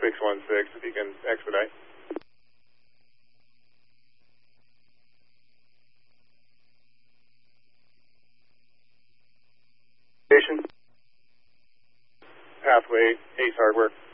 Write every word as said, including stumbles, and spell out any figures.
six one six, if you can expedite. Station. Pathway, Ace Hardware.